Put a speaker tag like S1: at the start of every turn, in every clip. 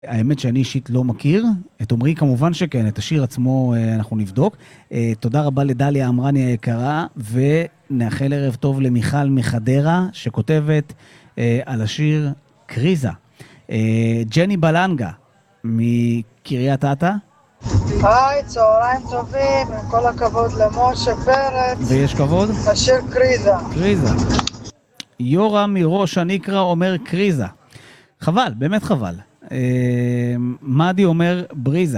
S1: האמת שאני אישית לא מכיר, את עומרי כמובן שכן, את השיר עצמו אנחנו נבדוק. תודה רבה לדליה אמרני היקרה, ונאחל ערב טוב למיכל מחדרה, שכותבת על השיר קריזה. ג'ני בלנגה, מקריית אתא.
S2: היי, צהריים טובים, עם כל הכבוד למשה פרץ.
S1: ויש כבוד?
S2: השיר קריזה.
S1: קריזה. יורם מראש הנקרא אומר קריזה. חבל, באמת חבל. מדי אומר בריזה.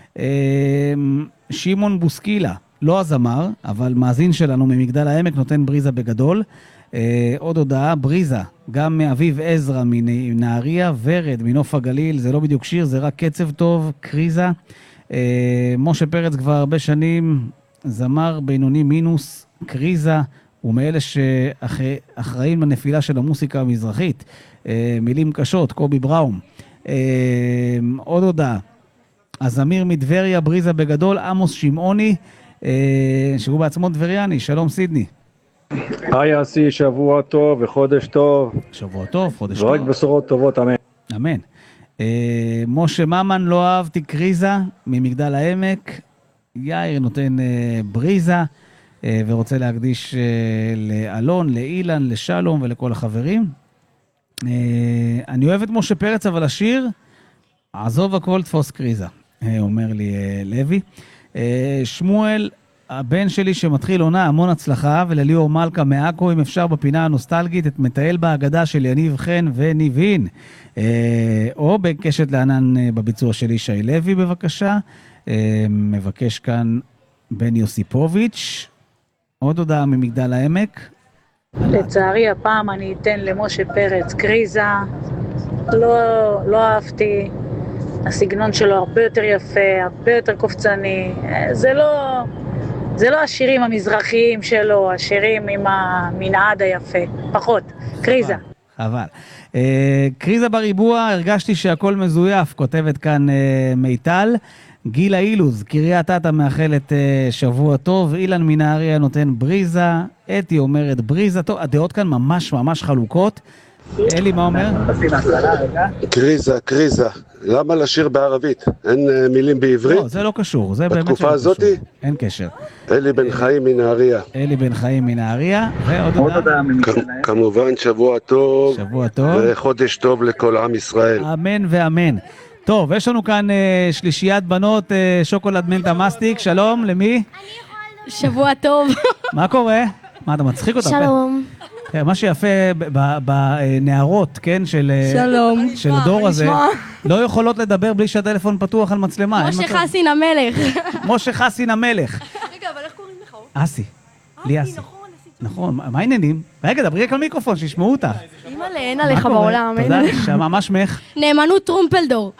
S1: שמעון בוסקילה, לא הזמר, אבל מאזין שלנו ממגדל העמק נותן בריזה בגדול. עוד הודעה, בריזה, גם מאביב עזרא מנהריה, ורד מנוף הגליל, זה לא בדיוק שיר, זה רק קצב טוב, קריזה. משה פרץ כבר הרבה שנים, זמר בינוני מינוס, קריזה, הוא מאלה שאחראים לנפילה של המוסיקה המזרחית. מילים קשות, קובי בראום. עוד הודעה, הזמיר מדבריה, בריזה בגדול, עמוס שמעוני, שהוא בעצמו דבריאני. שלום סידני.
S3: היי אסי, שבוע טוב וחודש טוב.
S1: שבוע טוב, חודש טוב.
S3: ורק בשורות טובות, אמן.
S1: אמן. משה ממן, לא אהבתי קריזה, ממגדל העמק. יאיר נותן בריזה, ורוצה להקדיש לאלון, לאילן, לשלום ולכל החברים. אני אוהב את משה פרץ, אבל השיר, עזוב הכל תפוס קריזה, אומר לי לוי. שמואל, הבן שלי שמתחיל עונה, המון הצלחה, ולליאור מלכה מעכו, אם אפשר בפינה הנוסטלגית, את מטייל בהגדה של יניב חן וניבין, או בקשת לענן בביצוע של ישי לוי, בבקשה. מבקש כאן בן יוסיפוביץ'. עוד הודעה ממגדל העמק.
S4: לצערי הפעם אני אתן למשה פרץ קריזה. לא אהבתי, הסגנון שלו הרבה יותר יפה, הרבה יותר קופצני. זה לא השירים המזרחיים שלו, השירים עם המנעד היפה, פחות, קריזה.
S1: חבל. קריזה בריבוע, הרגשתי שהכל מזויף, כותבת כאן מיטל. גילה אילוז, קריית אתא מאחלת שבוע טוב. אילן מנהריה נותן בריזה. אתי אומרת בריזה. טוב, הדעות כאן ממש ממש חלוקות. אלי, מה אומר?
S5: קריזה, קריזה. למה לשיר בערבית? אין מילים בעברית?
S1: לא, זה לא קשור. זה באמת
S5: בתקופה הזאת?
S1: אין קשר.
S5: אלי בן חיים מנהריה.
S1: אלי בן חיים מנהריה. ועוד הודעה.
S5: כמובן שבוע טוב.
S1: שבוע טוב.
S5: וחודש טוב לכל עם ישראל.
S1: אמן ואמן. טוב, יש לנו כאן שלישיית בנות, שוקולד מנטה מסטיק. שלום, למי?
S6: שבוע טוב.
S1: מה קורה? מה, אתה מצחיק אותה?
S6: שלום.
S1: מה שיפה בנערות, כן, של הדור הזה, לא יכולות לדבר בלי שהטלפון פתוח על מצלמה.
S6: משה חסין המלך.
S1: משה חסין המלך.
S6: רגע, אבל איך קוראים לך?
S1: אסי. לי אסי. נכון, מה העניינים? רגע, דברי רק על מיקרופון, שישמעו אותך.
S6: אמא אין עליך בעולם.
S1: תודה, שמה, מה שמך?
S6: נאמנות טרומפלדור.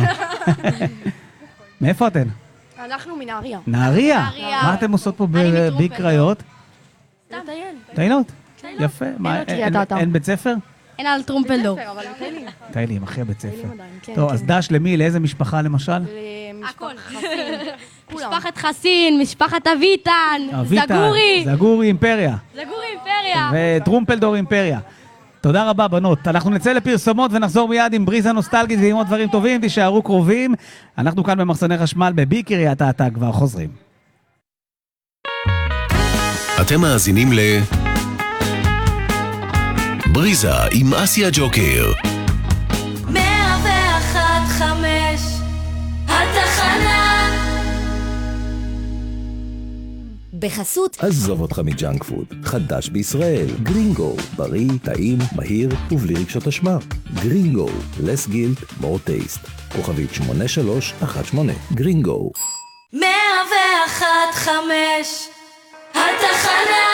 S1: מאיפה אתן?
S6: אנחנו מנהריה.
S1: נהריה? מה אתם עושות פה בקריות?
S6: טייל.
S1: טיילות? יפה. אין בית ספר?
S6: אין על טרומפלדור.
S1: טיילים, אחרי בית ספר. טוב, אז דש למי? לאיזה משפחה למשל?
S6: הכל. משפחת חסין, משפחת אביטן, זגורי.
S1: זגורי אימפריה.
S6: זגורי אימפריה.
S1: וטרומפלדור אימפריה. תודה רבה בנות. אנחנו נצא לפרסומות ונחזור מיד עם בריזה נוסטלגית ועם עוד דברים טובים. תישארו קרובים. אנחנו כאן במחסני חשמל בקריית אתא כבר חוזרים.
S7: אתם מאזינים בריזה עם אסיה ג'וקר.
S8: 101.5 התחנה.
S9: בחסות
S7: עזוב אותך מג'אנק פוד, חדש בישראל, גרינגו, בריא, טעים, מהיר ובלי רגשות אשמה. גרינגו, less guilt, more taste. כוכבית 8318, גרינגו.
S8: 101.5 התחנה.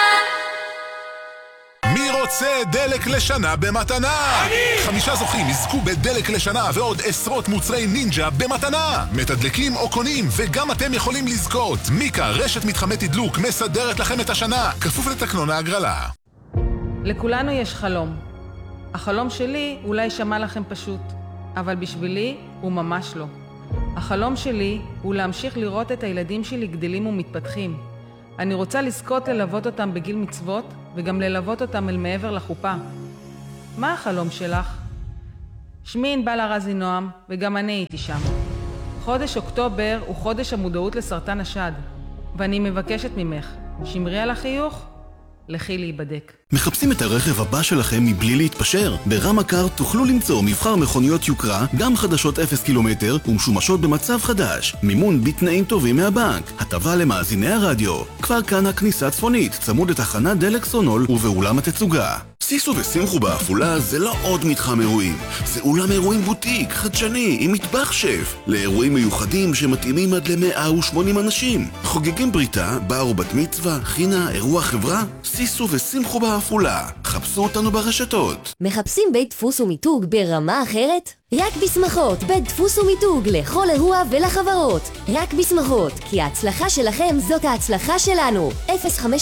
S10: מי רוצה דלק לשנה במתנה? 5 זוכים יזכו בדלק לשנה ועוד עשרות מוצרי נינג'ה במתנה. מתדלקים או קונים וגם אתם יכולים לזכות. מיקה, רשת מתחמי תדלוק, מסדרת לכם את השנה, כפוף לתקנון ההגרלה.
S11: לכולנו יש חלום. החלום שלי אולי שמע לכם פשוט, אבל בשבילי הוא ממש לא. החלום שלי הוא להמשיך לראות את הילדים שלי גדלים ומתפתחים. אני רוצה לזכות ללוות אותם בגיל מצוות, וגם ללוות אותם אל מעבר לחופה. מה החלום שלך? שמי ענבל ארזי נועם, וגם אני הייתי שם. חודש אוקטובר הוא חודש המודעות לסרטן השד, ואני מבקשת ממך, שמרי על החיוך, לכי להיבדק.
S12: מחפשים את הרכב הבא שלכם מבלי להתפשר? ברמקאר תוכלו למצוא מבחר מכוניות יוקרה, גם חדשות 0 קילומטר ומשומשות במצב חדש. מימון בתנאים טובים מהבנק. הטבה למאזיני הרדיו. כבר כאן הכניסה צפונית, צמוד לתחנת דלק סונול ובאולם התצוגה. סיסו ושמחו בעפולה זה לא עוד מתחם אירועים. זה אולם אירועים בוטיק, חדשני, עם מטבח שף. לאירועים מיוחדים שמתאימים עד ל180 אנשים. חוגגים בריתה, בר ובת מצווה, חינה, אירוע חברה. סיסו ושמחו בעפולה. חפשו אותנו ברשתות.
S9: מחפשים בית דפוס ומיתוג ברמה אחרת? רק בשמחות, בית דפוס ומיתוג לכל אירוע ולחברות. רק בשמחות, כי ההצלחה שלכם זאת ההצלחה שלנו. 053-3044-890.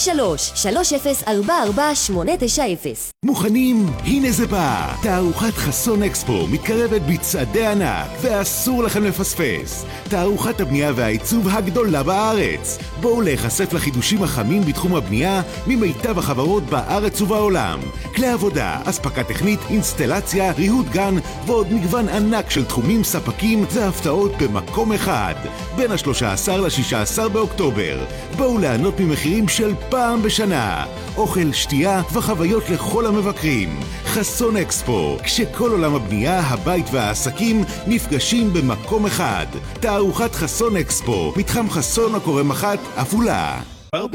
S13: מוכנים? הנה זה בא. תערוכת חסון אקספו מתקרבת בצעדי ענק, ואסור לכם לפספס. תערוכת הבנייה והעיצוב הגדולה בארץ. בואו להיחשף לחידושים החמים בתחום הבנייה ממיטב החברות בארץ ובעולם. כלי עבודה, אספקה טכנית, אינסטלציה, ריהוט גן ועוד מגוון ענק של תחומים, ספקים והפתעות במקום אחד. בין ה-13 ל-16 באוקטובר. בואו ליהנות ממחירים של פעם בשנה. אוכל, שתייה וחוויות לכל המבקרים. חסון אקספו, כשכל עולם הבנייה, הבית והעסקים נפגשים במקום אחד. תערוכת חסון אקספו, מתחם חסון הקורם אחת, עפולה.